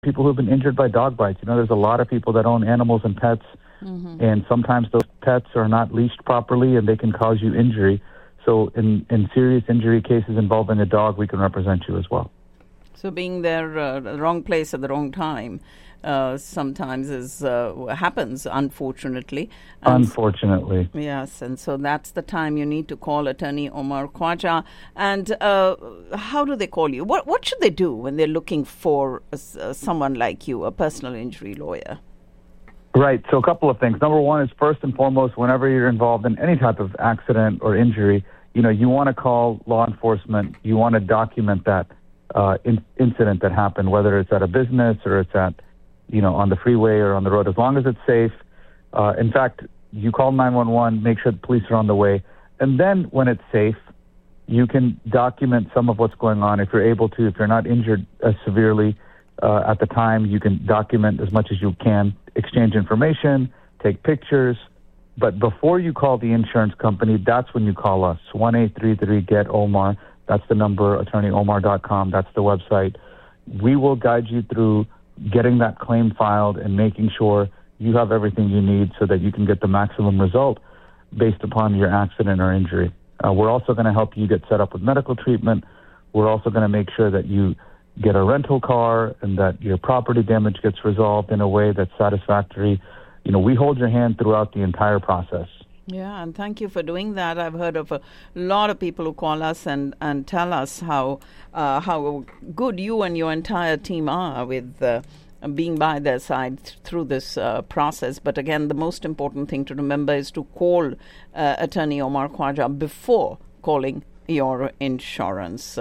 people who have been injured by dog bites. There's a lot of people that own animals and pets, and sometimes those pets are not leashed properly and they can cause you injury. So in serious injury cases involving a dog, we can represent you as well. So being there at the wrong place at the wrong time sometimes happens, unfortunately. Unfortunately. Yes, and so that's the time you need to call Attorney Omar Khwaja. And how do they call you? What should they do when they're looking for someone like you, a personal injury lawyer? Right. So a couple of things. Number one is, first and foremost, whenever you're involved in any type of accident or injury, you want to call law enforcement. You want to document that incident that happened, whether it's at a business or it's at, on the freeway or on the road, as long as it's safe. In fact, you call 911, make sure the police are on the way. And then when it's safe, you can document some of what's going on. If you're able to, if you're not injured severely at the time, you can document as much as you can, exchange information, take pictures. But before you call the insurance company, that's when you call us, 1-833-GET-OMAR. That's the number, attorneyomar.com. That's the website. We will guide you through getting that claim filed and making sure you have everything you need so that you can get the maximum result based upon your accident or injury. We're also going to help you get set up with medical treatment. We're also going to make sure that you get a rental car and that your property damage gets resolved in a way that's satisfactory. We hold your hand throughout the entire process. Yeah, and thank you for doing that. I've heard of a lot of people who call us and tell us how good you and your entire team are with being by their side through this process. But again, the most important thing to remember is to call Attorney Omar Khwaja before calling your insurance.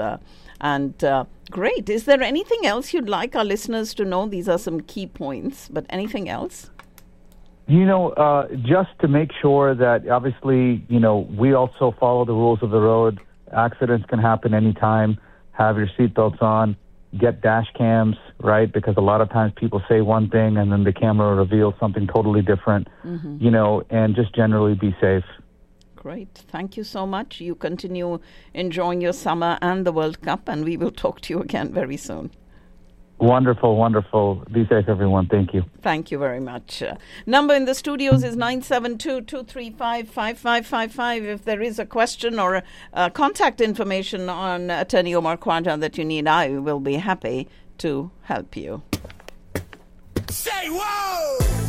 Great. Is there anything else you'd like our listeners to know? These are some key points, but anything else? Just to make sure that, obviously, we also follow the rules of the road. Accidents can happen anytime. Have your seatbelts on. Get dash cams, right? Because a lot of times people say one thing and then the camera reveals something totally different, and just generally be safe. Great. Thank you so much. You continue enjoying your summer and the World Cup, and we will talk to you again very soon. Wonderful, wonderful. Be safe, everyone. Thank you. Thank you very much. Number in the studios is 972-235-5555. If there is a question or contact information on Attorney Omar Khwaja that you need, I will be happy to help you. Say what?